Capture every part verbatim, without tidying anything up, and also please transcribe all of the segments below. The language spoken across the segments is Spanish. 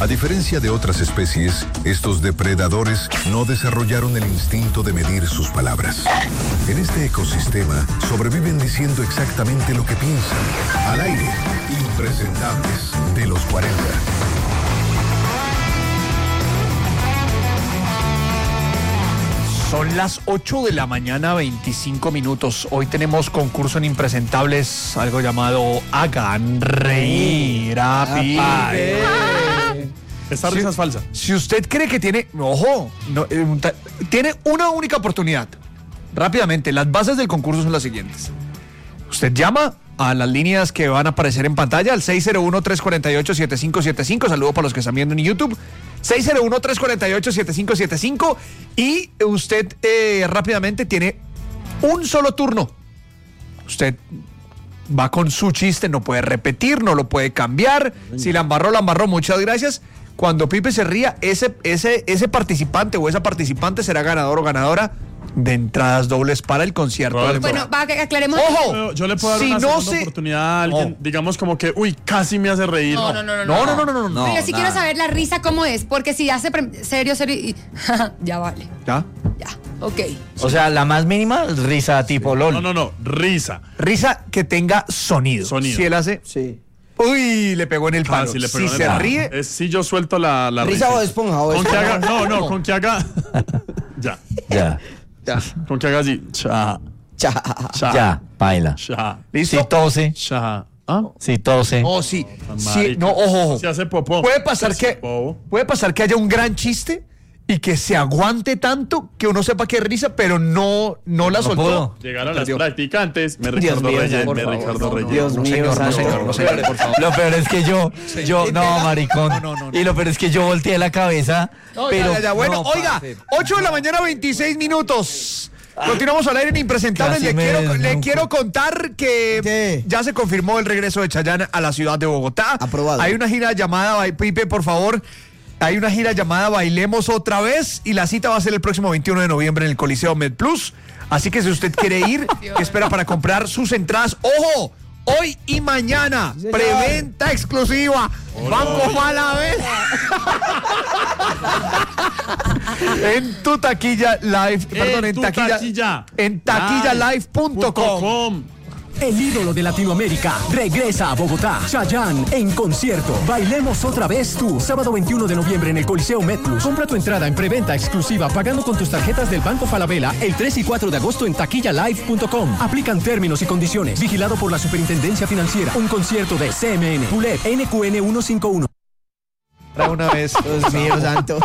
A diferencia de otras especies, estos depredadores no desarrollaron el instinto de medir sus palabras. En este ecosistema sobreviven diciendo exactamente lo que piensan. Al aire, impresentables de los cuarenta. Son las ocho de la mañana, veinticinco minutos. Hoy tenemos concurso en Impresentables, algo llamado Hagan Reír a Pipe. Esta risa es falsa. Si usted cree que tiene, ojo, no, eh, ta- tiene una única oportunidad. Rápidamente, las bases del concurso son las siguientes. Usted llama a las líneas que van a aparecer en pantalla, al seis cero uno, tres cuatro ocho, siete cinco siete cinco. Saludo para los que están viendo en YouTube. seis cero uno, tres cuatro ocho, siete cinco siete cinco. Y usted eh, rápidamente tiene un solo turno. Usted va con su chiste, no puede repetir, no lo puede cambiar. Si la embarró, la embarró. Muchas gracias. Cuando Pipe se ría, ese, ese, ese participante o esa participante será ganador o ganadora de entradas dobles para el concierto. Roberto. Bueno, va, que aclaremos. ¡Ojo! Yo, yo le puedo dar Si una no segunda se- oportunidad a alguien, No. digamos como que, uy, casi me hace reír. No, no, no, no. No, no, no, no, no. no. Pero yo sí quiero saber la risa cómo es, porque si hace pre- serio, serio y ya vale. ¿Ya? Ya. Ok. O sea, la más mínima, risa tipo LOL. No, no, no, risa. Risa que tenga sonido. Sonido. Si él hace, Sí. uy, le pegó en el palo. Casi le pegó si en el se palo. ríe, Es si yo suelto la, la Risa o esponja, o Con que esponja. haga, no, no, con que haga. Ya. Ya, ya. Con que haga así. Cha, Cha. cha. ya, baila. Cha. ¿Listo? Si tose, Cha. ¿Ah? si tose. No, sí. sí, Marica. no, ojo, ojo. Se hace popó. Puede pasar Se hace que bobo. puede pasar que haya un gran chiste y que se aguante tanto que uno sepa que es risa, pero no, no la No soltó. pudo. Llegaron las Perdió. practicantes. Me Dios Ricardo mío, Reyes, por me favor, Ricardo no, Reyes. Dios No, mío, señor, no, santo. señor, no, señor, por favor. Lo peor es que yo, yo, no, maricón. No, no, no, no. Y lo peor es que yo volteé la cabeza. No, pero, ya, ya, ya. Bueno, no, oiga, parce. ocho de la mañana, veintiséis minutos. Continuamos al aire en Impresentables. Casi Le me quiero, le desnuco. quiero contar que ¿Qué? ya se confirmó el regreso de Chayanne a la ciudad de Bogotá. Aprobado. Hay una gira llamada, Ba- Pipe, por favor. Hay una gira llamada Bailemos Otra Vez y la cita va a ser el próximo veintiuno de noviembre en el Coliseo MedPlus. Así que si usted quiere ir, ¿qué espera para comprar sus entradas? ¡Ojo! Hoy y mañana, Sí, señor. preventa exclusiva. Banco Falabella. En tu taquilla live, perdón, en tu taquilla, taquilla. en taquillalive punto com. com. El ídolo de Latinoamérica regresa a Bogotá. Chayanne en concierto. Bailemos Otra Vez Tú. Sábado veintiuno de noviembre en el Coliseo MedPlus. Compra tu entrada en preventa exclusiva pagando con tus tarjetas del Banco Falabella el tres y cuatro de agosto en taquillalive punto com. Aplican términos y condiciones. Vigilado por la Superintendencia Financiera. Un concierto de C M N. Pulet N Q N ciento cincuenta y uno. Una vez. Dios mío, santo.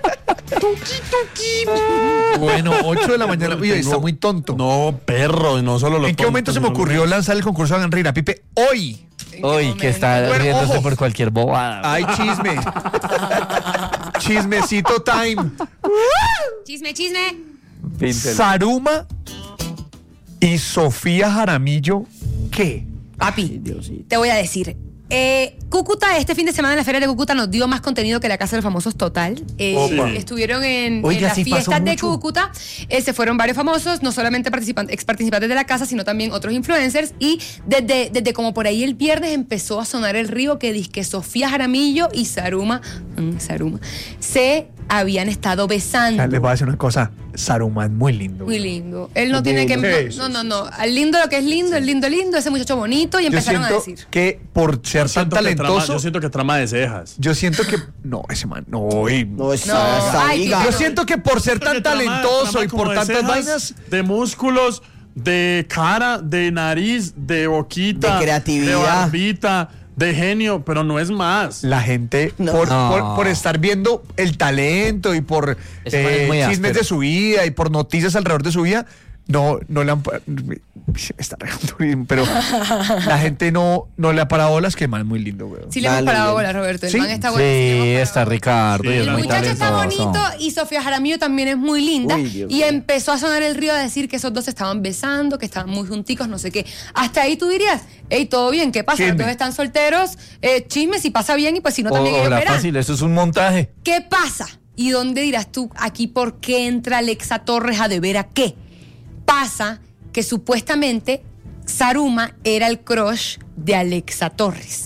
Bueno, ocho de la mañana. Uy, está muy tonto. No, perro, no solo lo ¿En qué tonto, momento se me sino lo- ocurrió lanzar el concurso Hagan Reír a Pipe? Hoy. Hoy que está Bueno, riéndose ojo. por cualquier bobada. Hay chisme. Chismecito time. Chisme, chisme. Píntelo. Saruma y Sofía Jaramillo, ¿qué? Papi, te voy a decir. Eh, Cúcuta, este fin de semana en la Feria de Cúcuta nos dio más contenido que la Casa de los Famosos total. Eh, Opa. Estuvieron en, Oiga, en las sí pasó fiestas de mucho. Cúcuta. Eh, se fueron varios famosos, no solamente participantes, ex participantes de la casa, sino también otros influencers. Y desde, desde como por ahí el viernes empezó a sonar el río que dice que Sofía Jaramillo y Saruma, mm, Saruma se habían estado besando. Les voy a decir una cosa. Saruma es muy lindo. Muy lindo. Él no tiene que. Sí, sí, No, no, no. Al lindo lo que es lindo, el lindo, lindo, ese muchacho bonito. Y Yo empezaron siento a decir. que por ser Yo tan siento que trama- talentoso, yo siento que trama de cejas. yo siento que no, ese man, no. y- No, esa, No, esa ay, amiga. Yo siento que por ser tan Siento que trama- talentoso trama y como por de tantas cejas, vainas, de músculos, de cara, de nariz, de boquita, De creatividad. de barbita, de genio, pero no es más. la gente, No. por, No. por- por estar viendo el talento y por Ese man es eh, muy chismes áspero. de su vida y por noticias alrededor de su vida, no, no le han. pa- Está regando durísimo, pero la gente no, no le ha parado bolas, que el man es muy lindo, weón. Sí le hemos Dale, parado bien. bola, Roberto. El ¿Sí? man está bueno. sí le hemos Sí, parado está bola. Ricardo Sí, y es la El muy muchacho está talentoso. bonito y Sofía Jaramillo también es muy linda. Uy, Dios y mío. empezó a sonar el río a decir que esos dos se estaban besando, que estaban muy junticos, no sé qué. Hasta ahí tú dirías, hey, todo bien, ¿qué pasa? Chisme. Los dos están solteros, eh, chisme, si pasa bien y pues si no también O, ellos la verán. fácil, eso es un montaje. ¿Qué pasa? ¿Y dónde dirás tú aquí por qué entra Alexa Torres a deber a qué? Pasa que supuestamente Saruma era el crush de Alexa Torres.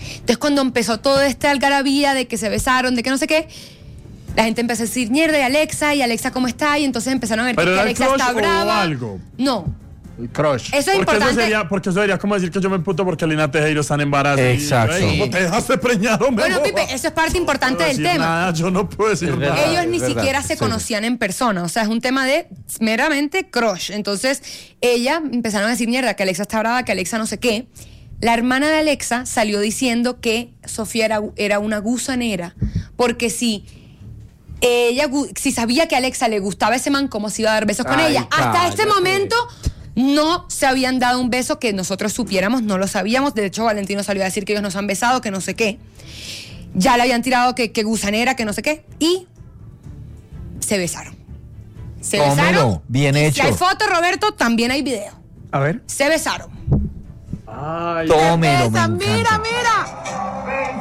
Entonces cuando empezó toda esta algarabía de que se besaron, de que no sé qué, la gente empezó a decir, mierda, y Alexa, y Alexa, ¿cómo está? Y entonces empezaron a ver ¿Pero que era Alexa crush está o brava. algo? No. El crush. Eso es Porque importante. eso, sería, porque eso sería como decir que yo me emputo porque Lina Tejero está en embarazo. y, Exacto. "Ey, ¿cómo te dejaste preñar, hombre? Bueno, Pipe, eso es parte importante No puedo del decir tema. Nada, yo no puedo decir Es nada. verdad. Ellos ni es verdad, siquiera se sí. conocían en persona, o sea, es un tema de meramente crush. Entonces, ella empezaron a decir, mierda, que Alexa está brava, que Alexa no sé qué. La hermana de Alexa salió diciendo que Sofía era, era una gusanera, porque si ella gu- si sabía que a Alexa le gustaba ese man, ¿cómo se iba a dar besos con Ay, ella? Hasta cállate. este momento no se habían dado un beso que nosotros supiéramos, no lo sabíamos. De hecho, Valentino salió a decir que ellos nos han besado, que no sé qué. Ya le habían tirado que, que gusanera, que no sé qué. Y se besaron. Se Tómelo, besaron. bien Y hecho. Si hay foto, Roberto, también hay video. A ver. Se besaron. Ay, Tómelo, me encanta. mira.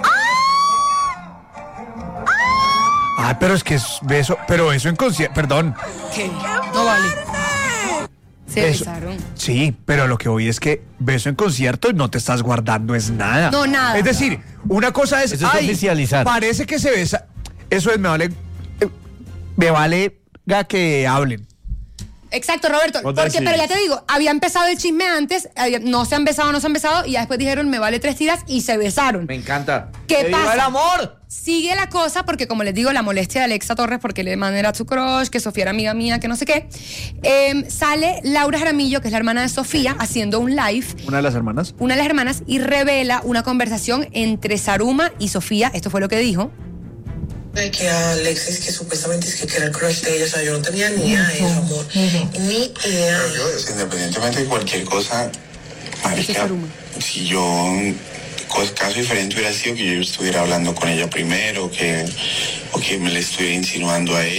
Ah, pero es que es beso. Pero eso en concierto. Perdón. ¿Qué? No vale. Se Eso- besaron. Sí, pero lo que voy es que beso en concierto no te estás guardando es nada. No, nada. Es decir, una cosa es, Eso es ay, oficializar. parece que se besa. Eso es, me vale, eh, me vale ga que hablen. Exacto, Roberto. Vos Porque, decís. pero ya te digo, había empezado el chisme antes, había- no se han besado, no se han besado, y ya después dijeron, me vale tres tiras, y se besaron. Me encanta. ¿Qué ¡Que viva pasa? el amor! Sigue la cosa, porque como les digo, la molestia de Alexa Torres, porque le mandan a su crush, que Sofía era amiga mía, que no sé qué. Eh, sale Laura Jaramillo, que es la hermana de Sofía, haciendo un live, Una de las hermanas. una de las hermanas, y revela una conversación entre Saruma y Sofía. Esto fue lo que dijo. De que a Alexis, que supuestamente es que, que era el crush de ella, o sea, yo no tenía ni idea de eso, amor. Ni idea. Pero yo, es, independientemente de cualquier cosa, marica, Saruma. si yo, cos- caso diferente hubiera sido que yo estuviera hablando con ella primero, que, o que me le estuviera insinuando a ella.